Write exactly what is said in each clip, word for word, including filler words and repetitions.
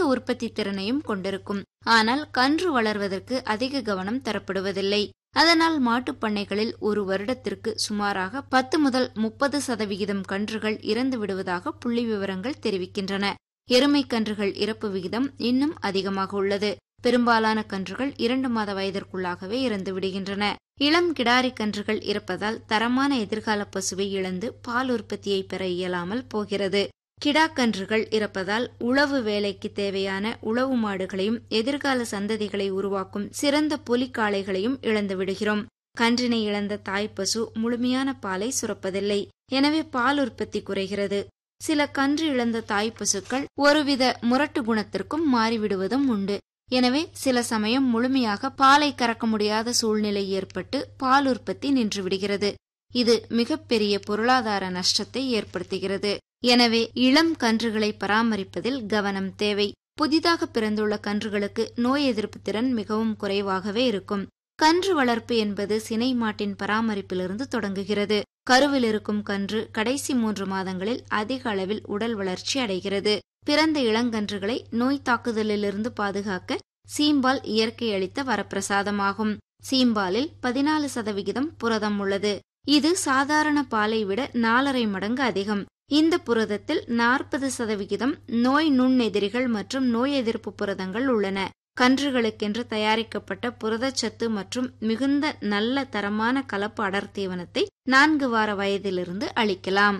உற்பத்தி திறனையும் கொண்டிருக்கும். ஆனால் கன்று வளர்வதற்கு அதிக கவனம் தரப்படுவதில்லை. அதனால் மாட்டுப் பண்ணைகளில் ஒரு வருடத்திற்கு சுமாராக பத்து முதல் முப்பது சதவிகிதம் கன்றுகள் இறந்து விடுவதாக புள்ளி விவரங்கள் தெரிவிக்கின்றன. எருமை கன்றுகள் இறப்பு விகிதம் இன்னும் அதிகமாக உள்ளது. பெரும்பாலான கன்றுகள் இரண்டு மாத வயதிற்குள்ளாகவே இறந்து விடுகின்றன. இளம் கிடாரி கன்றுகள் இறப்பதால் தரமான எதிர்கால பசுவை இழந்து பால் உற்பத்தியை பெற இயலாமல் போகிறது. கிடாக்கன்றுகள் இறப்பதால் உழவு வேலைக்கு தேவையான உழவு மாடுகளையும் எதிர்கால சந்ததிகளை உருவாக்கும் சிறந்த புலிக்காளைகளையும் இழந்து விடுகிறோம். கன்றினை இழந்த தாய்ப்பசு முழுமையான பாலை சுரப்பதில்லை. எனவே பால் உற்பத்தி குறைகிறது. சில கன்று இழந்த தாய்ப்பசுக்கள் ஒருவித முரட்டு குணத்திற்கும் மாறிவிடுவதும் உண்டு. எனவே சில சமயம் முழுமையாக பாலை கறக்க முடியாத சூழ்நிலை ஏற்பட்டு பால் உற்பத்தி நின்றுவிடுகிறது. இது மிகப்பெரிய பொருளாதார நஷ்டத்தை ஏற்படுத்துகிறது. எனவே இளம் கன்றுகளை பராமரிப்பதில் கவனம் தேவை. புதிதாக பிறந்துள்ள கன்றுகளுக்கு நோய் எதிர்ப்பு திறன் மிகவும் குறைவாகவே இருக்கும். கன்று வளர்ப்பு என்பது சினை மாட்டின் பராமரிப்பிலிருந்து தொடங்குகிறது. கருவில் இருக்கும் கன்று கடைசி மூன்று மாதங்களில் அதிக அளவில் உடல் வளர்ச்சி அடைகிறது. பிறந்த இளங்கன்றுகளை நோய் தாக்குதலிலிருந்து பாதுகாக்க சீம்பால் இயற்கை அளித்த வரப்பிரசாதமாகும். சீம்பாலில் பதினாலு சதவிகிதம் புரதம் உள்ளது. இது சாதாரண பாலை விட நாலரை மடங்கு அதிகம். இந்த புரதத்தில் நாற்பது சதவிகிதம் நோய் நுண்ணெதிரிகள் மற்றும் நோய் எதிர்ப்பு புரதங்கள் உள்ளன. கன்றுகளுக்கென்று தயாரிக்கப்பட்ட புரதச்சத்து மற்றும் மிகுந்த நல்ல தரமான கலப்பு அடர் தீவனத்தை நான்கு வார வயதிலிருந்து அளிக்கலாம்.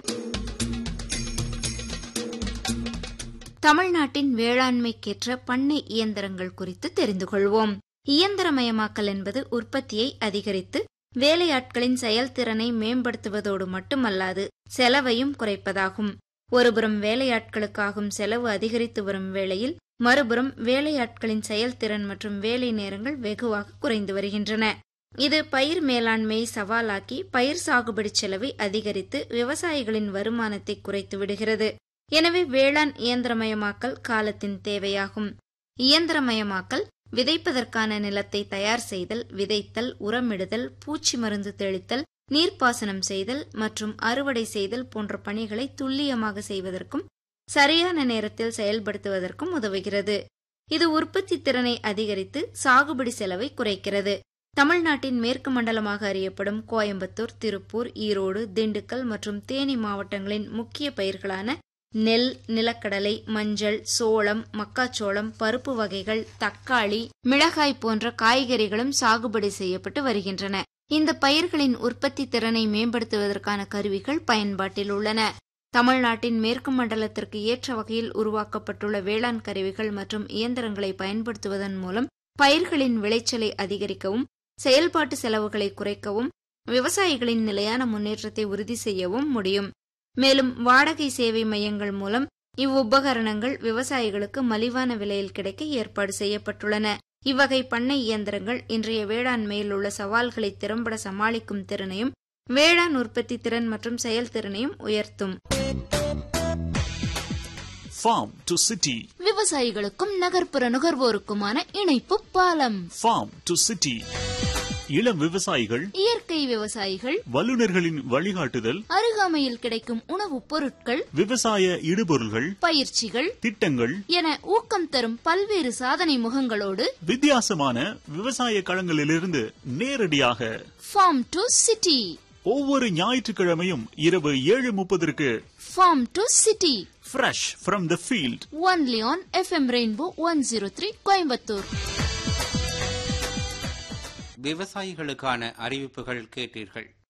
தமிழ்நாட்டின் வேளாண்மைக்கேற்ற பண்ணை இயந்திரங்கள் குறித்து தெரிந்து கொள்வோம். இயந்திரமயமாக்கல் என்பது உற்பத்தியை அதிகரித்து வேலையாட்களின் செயல்திறனை மேம்படுத்துவதோடு மட்டுமல்லாது செலவையும் குறைப்பதாகும். ஒருபுறம் வேலையாட்களுக்காகும் செலவு அதிகரித்து வரும் வேளையில் மறுபுறம் வேலையாட்களின் செயல்திறன் மற்றும் வேலை நேரங்கள் வெகுவாக குறைந்து வருகின்றன. இது பயிர் மேலாண்மையை சவாலாக்கி பயிர் சாகுபடி செலவை அதிகரித்து விவசாயிகளின் வருமானத்தை குறைத்து விடுகிறது. எனவே வேளாண் இயந்திரமயமாக்கல் காலத்தின் தேவையாகும். இயந்திரமயமாக்கல் விதைப்பதற்கான நிலத்தை தயார் செய்தல், விதைத்தல், உரமிடுதல், பூச்சி மருந்து தெளித்தல், நீர்ப்பாசனம் செய்தல் மற்றும் அறுவடை செய்தல் போன்ற பணிகளை துல்லியமாக செய்வதற்கும் சரியான நேரத்தில் செயல்படுத்துவதற்கும் உதவுகிறது. இது உற்பத்தி திறனை அதிகரித்து சாகுபடி செலவை குறைக்கிறது. தமிழ்நாட்டின் மேற்கு மண்டலமாக அறியப்படும் கோயம்புத்தூர், திருப்பூர், ஈரோடு, திண்டுக்கல் மற்றும் தேனி மாவட்டங்களின் முக்கிய பயிர்களான நெல், நிலக்கடலை, மஞ்சள், சோளம், மக்காச்சோளம், பருப்பு வகைகள், தக்காளி, மிளகாய் போன்ற காய்கறிகளும் சாகுபடி செய்யப்பட்டு வருகின்றன. இந்த பயிர்களின் உற்பத்தி திறனை மேம்படுத்துவதற்கான கருவிகள் பயன்பாட்டில் உள்ளன. தமிழ்நாட்டின் மேற்கு மண்டலத்திற்கு ஏற்ற வகையில் உருவாக்கப்பட்டுள்ள வேளாண் கருவிகள் மற்றும் இயந்திரங்களை பயன்படுத்துவதன் மூலம் பயிர்களின் விளைச்சலை அதிகரிக்கவும், செயல்பாட்டு செலவுகளை குறைக்கவும், விவசாயிகளின் நிலையான முன்னேற்றத்தை உறுதி செய்யவும் முடியும். மேலும் வாடகை சேவை மையங்கள் மூலம் இவ்வுபகரணங்கள் விவசாயிகளுக்கு மலிவான விலையில் கிடைக்க ஏற்பாடு செய்யப்பட்டுள்ளன. இவ்வகை பண்ணை இயந்திரங்கள் இன்றைய வேளாண்மையில் உள்ள சவால்களை திறம்பட சமாளிக்கும் திறனையும் வேளாண் உற்பத்தி திறன் மற்றும் செயல்திறனையும் உயர்த்தும். Farm to City. விவசாயிகளுக்கும் நகர்ப்புற நுகர்வோருக்குமான இணைப்பு பாலம். Farm to City. இளம் விவசாயிகள், இயற்கை விவசாயிகள், வல்லுநர்களின் வழிகாட்டுதல், அருகாமையில் கிடைக்கும் உணவுப் பொருட்கள், விவசாய இடுபொருள்கள், பயிற்சிகள், திட்டங்கள் என ஊக்கம் தரும் பல்வேறு சாதனை முகங்களோடு வித்தியாசமான விவசாய களங்களிலிருந்து நேரடியாக ஃபார்ம் டு சிட்டி ஒவ்வொரு ஞாயிற்றுக்கிழமையும் இரவு ஏழு முப்பதற்கு form to city fresh from the field only on FM rainbow one zero three Coimbatore. விவசாயிகளுக்கான அறிவிப்புகள் கேட்டீர்கள்.